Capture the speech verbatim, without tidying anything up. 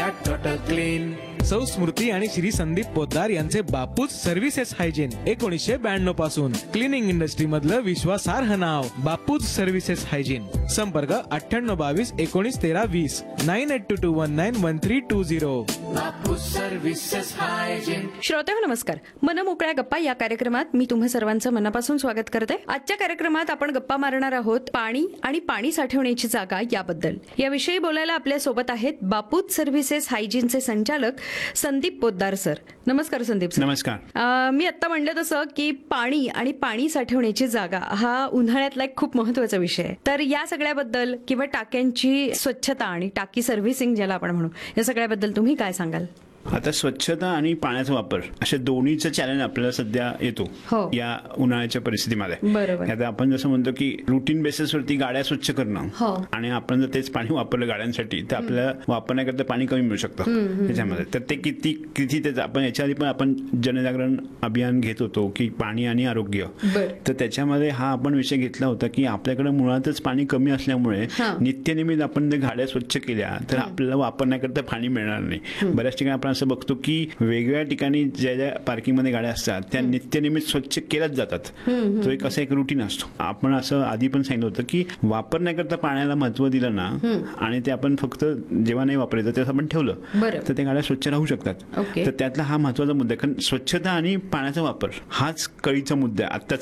Cat total clean. सौ स्मृती आणि श्री संदीप पोद्दार यांचे बापूज सर्व्हिसेस हायजीन एकोणीसशे ब्याण्णव पासून क्लिनिंग इंडस्ट्री मधलं विश्वासार्ह नाव बापूज सर्व्हिसेस हायजीन. संपर्क अठ्ठ्याण्णव बावीस एकोणीस तेरा वीस nine eight to to one nine one three to zero. बापूज services hygiene. श्रोते नमस्कार. मन मोकळ्या गप्पा या कार्यक्रमात मी तुम्हा सर्वांचं मनापासून स्वागत करते. आजच्या कार्यक्रमात आपण गप्पा मारणार आहोत पाणी आणि पाणी साठवण्याची जागा याबद्दल. याविषयी बोलायला आपल्या सोबत आहेत बापूज सर्व्हिसेस हायजीनचे संचालक संदीप पोद्दार सर. नमस्कार संदीप सर. नमस्कार. अं, मी आता म्हणलं तसं की पाणी आणि पाणी साठवण्याची जागा हा उन्हाळ्यातला एक खूप महत्वाचा विषय आहे. तर या सगळ्याबद्दल किंवा टाक्यांची स्वच्छता आणि टाकी सर्व्हिसिंग ज्याला आपण म्हणू या सगळ्याबद्दल तुम्ही काय सांगाल? आता स्वच्छता आणि पाण्याचा वापर अशा दोन्हीचं चॅलेंज आपल्याला सध्या येतो हो. या उन्हाळ्याच्या परिस्थितीमध्ये. बरोबर. आता आपण जसं म्हणतो की रुटीन बेसिसवरती गाड्या स्वच्छ करणं हो. आणि आपण जर तेच पाणी वापरलं गाड्यांसाठी तर आपल्याला वापरण्याकरता पाणी कमी मिळू शकतं त्याच्यामध्ये. तर ते किती किती त्याचं आपण याच्या आधी पण आपण जनजागरण अभियान घेत होतो की पाणी आणि आरोग्य. तर त्याच्यामध्ये हा आपण विषय घेतला होता की आपल्याकडे मुळातच पाणी कमी असल्यामुळे नित्यनियमित आपण जर गाड्या स्वच्छ केल्या तर आपल्याला वापरण्याकरता पाणी मिळणार नाही. बऱ्याच ठिकाणी आपण असं बघतो की वेगवेगळ्या ठिकाणी ज्या ज्या पार्किंग मध्ये गाड्या असतात त्या नित्यनियमित स्वच्छ केल्याच जातात. तो एक असं एक रुटीन असतो. आपण असं आधी पण सांगितलं होतं की वापरण्याकरता पाण्याला महत्व दिलं ना आणि ते आपण फक्त जेव्हा नाही वापरायचं तेव्हा आपण ठेवलं तर त्या गाड्या स्वच्छ राहू शकतात. तर त्यातला हा महत्वाचा मुद्दा आहे. कारण स्वच्छता आणि पाण्याचा वापर हाच कळीचा मुद्दा आहे आत्ताचा.